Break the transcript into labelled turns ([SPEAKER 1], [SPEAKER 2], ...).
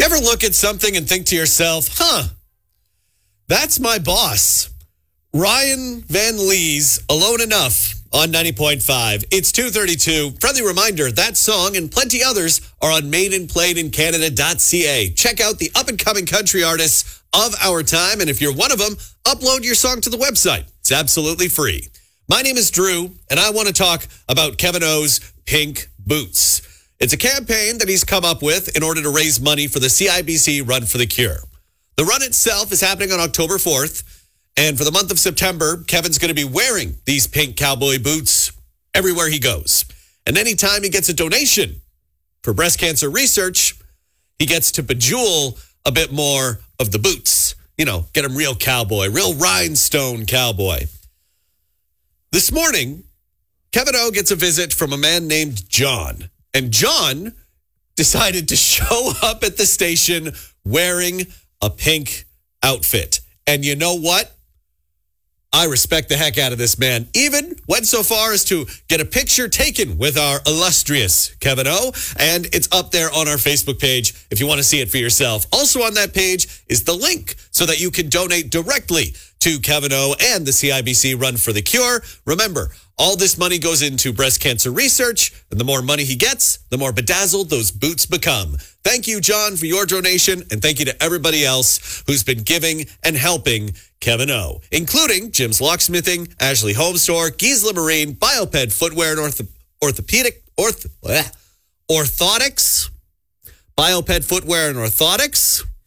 [SPEAKER 1] ever look at something and think to yourself, that's my boss? Ryan Van Lee's Alone Enough on 90.5. It's 2:32. Friendly reminder, that song and plenty others are on madeandplayedincanada.ca. Check out the up-and-coming country artists of our time, and if you're one of them, upload your song to the website. It's absolutely free. My name is Drew, and I want to talk about Kevin O's Pink Boots. It's a campaign that he's come up with in order to raise money for the CIBC Run for the Cure. The run itself is happening on October 4th, and for the month of September, Kevin's going to be wearing these pink cowboy boots everywhere he goes. And anytime he gets a donation for breast cancer research, he gets to bejewel a bit more of the boots. You know, get him real cowboy, real rhinestone cowboy. This morning, Kevin O gets a visit from a man named John. And John decided to show up at the station wearing a pink outfit. And you know what? I respect the heck out of this man. Even went so far as to get a picture taken with our illustrious Kevin O. And it's up there on our Facebook page if you want to see it for yourself. Also on that page is the link so that you can donate directly to Kevin O and the CIBC Run for the Cure. Remember, all this money goes into breast cancer research, and the more money he gets, the more bedazzled those boots become. Thank you, John, for your donation, and thank you to everybody else who's been giving and helping Kevin O, including Jim's Locksmithing, Ashley Home Store, Gisela Marine, Bioped Footwear and Orthotics, Bioped Footwear and Orthotics,